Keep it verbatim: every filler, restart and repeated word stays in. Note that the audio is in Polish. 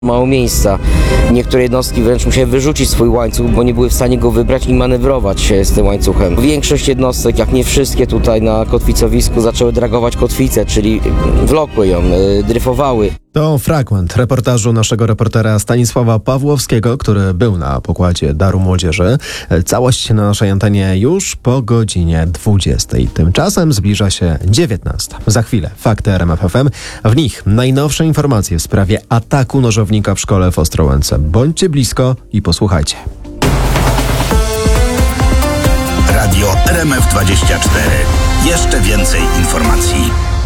Mało miejsca. Niektóre jednostki wręcz musiały wyrzucić swój łańcuch, bo nie były w stanie go wybrać i manewrować się z tym łańcuchem. Większość jednostek, jak nie wszystkie tutaj na kotwicowisku, zaczęły dragować kotwicę, czyli wlokły ją, dryfowały. To fragment reportażu naszego reportera Stanisława Pawłowskiego, który był na pokładzie Daru Młodzieży. Całość na naszej antenie już po godzinie dwudziestej. Tymczasem zbliża się dziewiętnasta. Za chwilę fakty R M F F M. W nich najnowsze informacje w sprawie ataku nożownika w szkole w Ostrołęce. Bądźcie blisko i posłuchajcie. Radio R M F dwadzieścia cztery. Jeszcze więcej informacji.